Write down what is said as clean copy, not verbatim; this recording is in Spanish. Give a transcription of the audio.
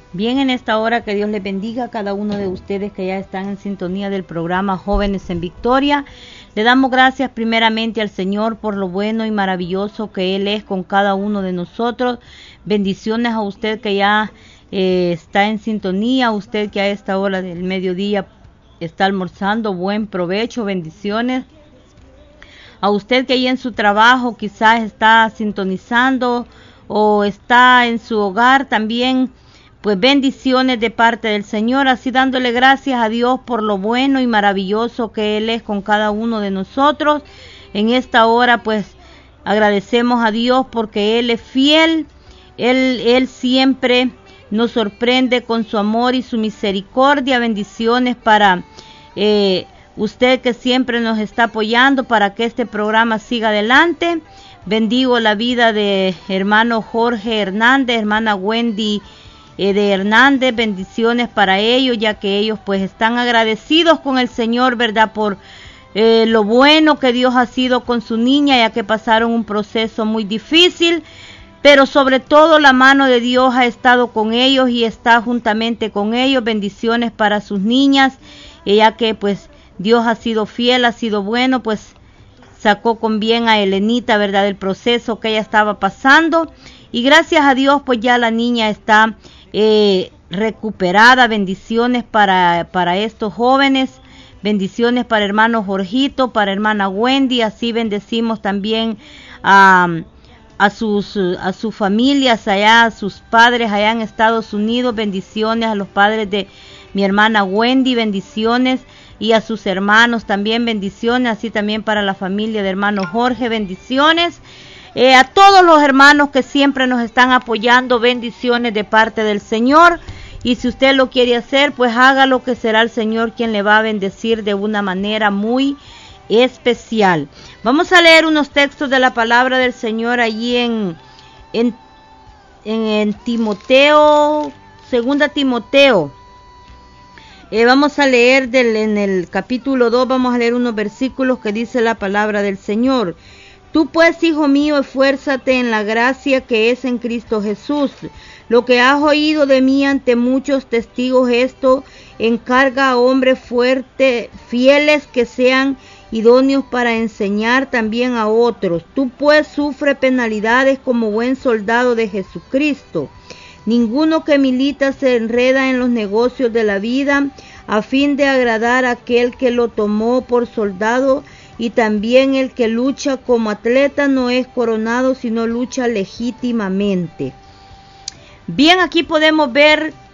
Bien, en esta hora que Dios les bendiga a cada uno de ustedes que ya están en sintonía del programa Jóvenes en Victoria. Le damos gracias primeramente al Señor por lo bueno y maravilloso que Él es con cada uno de nosotros. Bendiciones a usted que ya está en sintonía, a usted que a esta hora del mediodía está almorzando, buen provecho, bendiciones. A usted que ahí en su trabajo quizás está sintonizando o está en su hogar también, pues bendiciones de parte del Señor, así dándole gracias a Dios por lo bueno y maravilloso que Él es con cada uno de nosotros. En esta hora pues agradecemos a Dios porque Él es fiel, Él siempre nos sorprende con su amor y su misericordia. Bendiciones para usted que siempre nos está apoyando para que este programa siga adelante. Bendigo la vida de hermano Jorge Hernández, hermana Wendy de Hernández, bendiciones para ellos, ya que ellos pues están agradecidos con el Señor, ¿verdad? Por lo bueno que Dios ha sido con su niña, ya que pasaron un proceso muy difícil, pero sobre todo la mano de Dios ha estado con ellos y está juntamente con ellos. Bendiciones para sus niñas, ya que pues Dios ha sido fiel, ha sido bueno, pues sacó con bien a Elenita, ¿verdad? Del proceso que ella estaba pasando, y gracias a Dios pues ya la niña está recuperada. Bendiciones para estos jóvenes, bendiciones para hermano Jorgito, para hermana Wendy. Así bendecimos también a sus familias allá, a sus padres allá en Estados Unidos. Bendiciones a los padres de mi hermana Wendy, bendiciones, y a sus hermanos también bendiciones, así también para la familia de hermano Jorge, bendiciones. A todos los hermanos que siempre nos están apoyando, bendiciones de parte del Señor. Y si usted lo quiere hacer, pues hágalo, que será el Señor quien le va a bendecir de una manera muy especial. Vamos a leer unos textos de la palabra del Señor allí en Timoteo, 2 Timoteo. Vamos a leer en el capítulo 2, vamos a leer unos versículos que dice la palabra del Señor. Tú pues, hijo mío, esfuérzate en la gracia que es en Cristo Jesús. Lo que has oído de mí ante muchos testigos, esto encarga a hombres fuertes, fieles, que sean idóneos para enseñar también a otros. Tú pues sufre penalidades como buen soldado de Jesucristo. Ninguno que milita se enreda en los negocios de la vida a fin de agradar a aquel que lo tomó por soldado, y también el que lucha como atleta no es coronado, sino lucha legítimamente. Bien, aquí podemos ver